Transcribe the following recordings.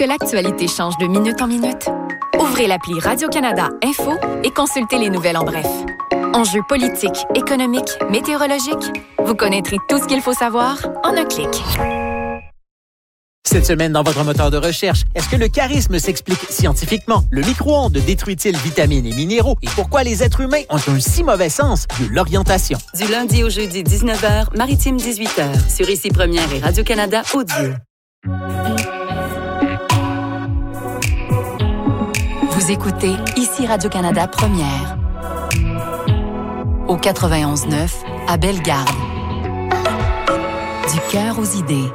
que l'actualité change de minute en minute? Ouvrez l'appli Radio-Canada Info et consultez les nouvelles en bref. Enjeux politiques, économiques, météorologiques, vous connaîtrez tout ce qu'il faut savoir en un clic. Cette semaine, dans votre moteur de recherche, est-ce que le charisme s'explique scientifiquement? Le micro-ondes détruit-il vitamines et minéraux? Et pourquoi les êtres humains ont un si mauvais sens de l'orientation? Du lundi au jeudi, 19h, Maritime 18h, sur Ici Première et Radio-Canada Audio. Vous écoutez Ici Radio-Canada Première. Au 91.9, à Bellegarde. Du cœur aux idées.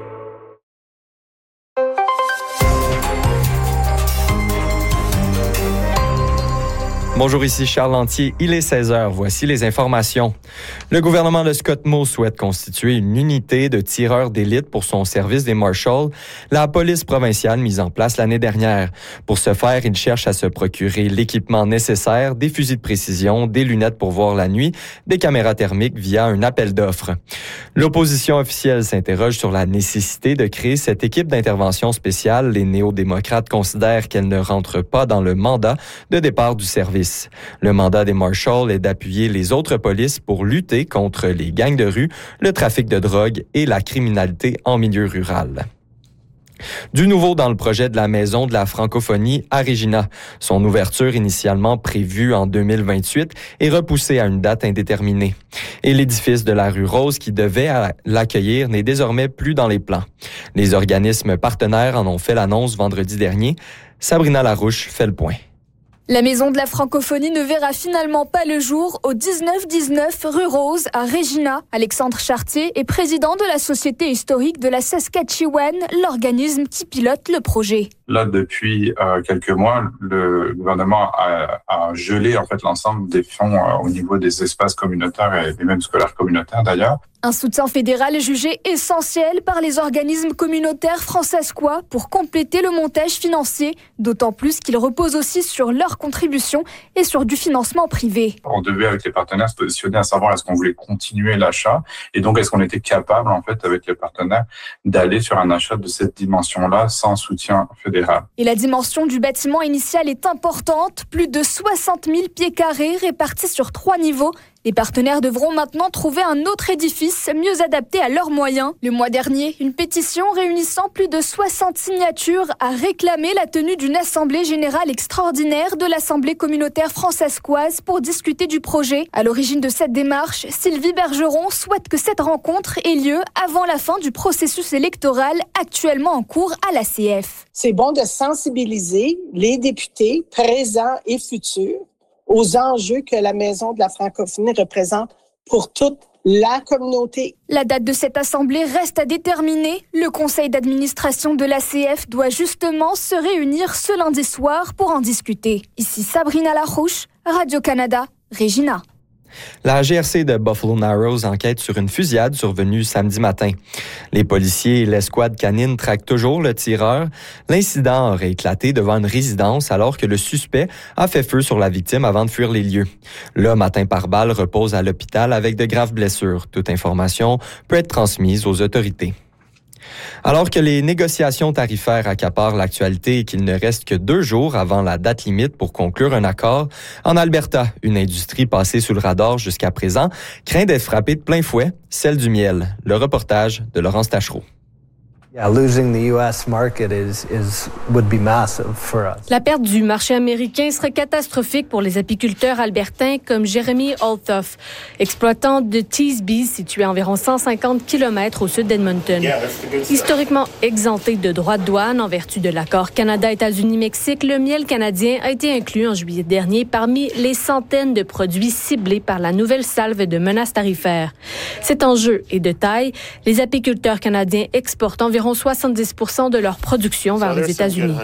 Bonjour, ici Charles Lantier. Il est 16h. Voici les informations. Le gouvernement de Scott Moe souhaite constituer une unité de tireurs d'élite pour son service des Marshals, la police provinciale mise en place l'année dernière. Pour ce faire, il cherche à se procurer l'équipement nécessaire, des fusils de précision, des lunettes pour voir la nuit, des caméras thermiques via un appel d'offres. L'opposition officielle s'interroge sur la nécessité de créer cette équipe d'intervention spéciale. Les néo-démocrates considèrent qu'elle ne rentre pas dans le mandat de départ du service. Le mandat des Marshals est d'appuyer les autres polices pour lutter contre les gangs de rue, le trafic de drogue et la criminalité en milieu rural. Du nouveau dans le projet de la Maison de la francophonie à Regina. Son ouverture, initialement prévue en 2028, est repoussée à une date indéterminée. Et l'édifice de la rue Rose, qui devait l'accueillir, n'est désormais plus dans les plans. Les organismes partenaires en ont fait l'annonce vendredi dernier. Sabrina Larouche fait le point. La Maison de la francophonie ne verra finalement pas le jour au 1919 rue Rose à Regina. Alexandre Chartier est président de la Société historique de la Saskatchewan, l'organisme qui pilote le projet. Là, depuis quelques mois, le gouvernement a gelé en fait l'ensemble des fonds au niveau des espaces communautaires et même scolaires communautaires d'ailleurs. Un soutien fédéral jugé essentiel par les organismes communautaires francescois pour compléter le montage financier, d'autant plus qu'il repose aussi sur leur contribution et sur du financement privé. On devait avec les partenaires se positionner à savoir est-ce qu'on voulait continuer l'achat et donc est-ce qu'on était capable en fait avec les partenaires d'aller sur un achat de cette dimension-là sans soutien fédéral. Et la dimension du bâtiment initial est importante, plus de 60 000 pieds carrés répartis sur 3 niveaux. Les partenaires devront maintenant trouver un autre édifice mieux adapté à leurs moyens. Le mois dernier, une pétition réunissant plus de 60 signatures a réclamé la tenue d'une assemblée générale extraordinaire de l'Assemblée communautaire francescoise pour discuter du projet. À l'origine de cette démarche, Sylvie Bergeron souhaite que cette rencontre ait lieu avant la fin du processus électoral actuellement en cours à l'ACF. C'est bon de sensibiliser les députés présents et futurs aux enjeux que la Maison de la francophonie représente pour toute la communauté. La date de cette assemblée reste à déterminer. Le conseil d'administration de l'ACF doit justement se réunir ce lundi soir pour en discuter. Ici Sabrina Larouche, Radio-Canada, Regina. La GRC de Buffalo Narrows enquête sur une fusillade survenue samedi matin. Les policiers et l'escouade canine traquent toujours le tireur. L'incident aurait éclaté devant une résidence alors que le suspect a fait feu sur la victime avant de fuir les lieux. L'homme atteint par balle repose à l'hôpital avec de graves blessures. Toute information peut être transmise aux autorités. Alors que les négociations tarifaires accaparent l'actualité et qu'il ne reste que 2 jours avant la date limite pour conclure un accord, en Alberta, une industrie passée sous le radar jusqu'à présent craint d'être frappée de plein fouet, celle du miel. Le reportage de Laurence Tachereau. La perte du marché américain serait catastrophique pour les apiculteurs albertains comme Jeremy Althoff, exploitant de Teesby, situé à environ 150 km au sud d'Edmonton. Historiquement exempté de droits de douane en vertu de l'accord Canada-États-Unis-Mexique, le miel canadien a été inclus en juillet dernier parmi les centaines de produits ciblés par la nouvelle salve de menaces tarifaires. Cet enjeu est de taille. Les apiculteurs canadiens exportent environ 70% de leur production vers les États-Unis.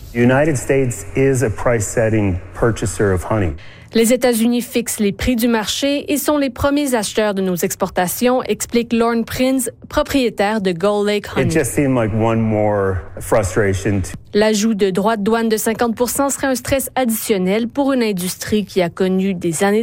Les États-Unis fixent les prix du marché et sont les premiers acheteurs de nos exportations, explique Lorne Prinz, propriétaire de Gull Lake Honey. L'ajout de droits de douane de 50% serait un stress additionnel pour une industrie qui a connu des années